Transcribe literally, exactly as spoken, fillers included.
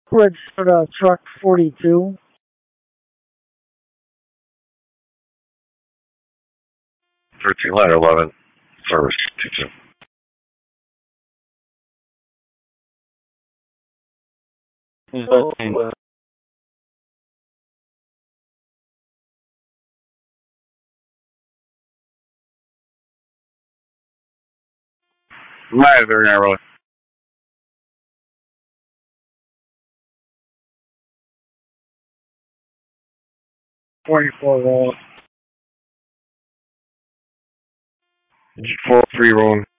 Registered uh, truck forty-two. thirteen line eleven. Service two two. Oh, Nine very narrow. forty-four roll. four three rolling.